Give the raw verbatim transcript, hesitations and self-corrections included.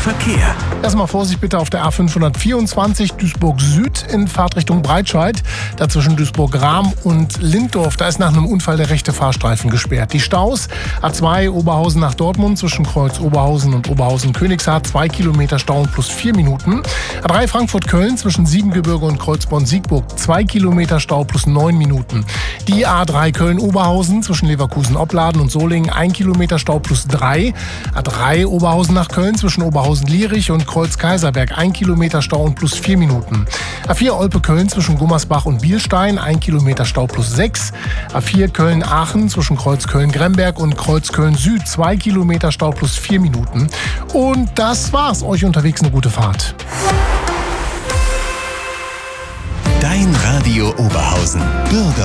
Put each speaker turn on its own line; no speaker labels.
Verkehr.
Erstmal Vorsicht bitte auf der A fünfhundertvierundzwanzig Duisburg Süd in Fahrtrichtung Breitscheid. Dazwischen Duisburg-Rahm und Linddorf. Da ist nach einem Unfall der rechte Fahrstreifen gesperrt. Die Staus: A zwei Oberhausen nach Dortmund zwischen Kreuz Oberhausen und Oberhausen-Königshardt. Zwei Kilometer Stau plus vier Minuten. A drei Frankfurt-Köln zwischen Siebengebirge und Kreuzborn-Siegburg. Zwei Kilometer Stau plus neun Minuten. Die A drei Köln-Oberhausen zwischen Leverkusen-Opladen und Solingen. Ein Kilometer Stau plus drei. A drei Oberhausen nach Köln zwischen Oberhausen-Lierich und Kreuz-Kaiserberg. Ein Kilometer Stau und plus vier Minuten. A vier Olpe-Köln zwischen Gummersbach und Bielstein. Ein Kilometer Stau plus sechs. A vier Köln-Aachen zwischen Kreuz Köln-Gremberg und Kreuz Köln-Süd. Zwei Kilometer Stau plus vier Minuten. Und das war's. Euch unterwegs eine gute Fahrt.
Dein Radio Oberhausen. Bürger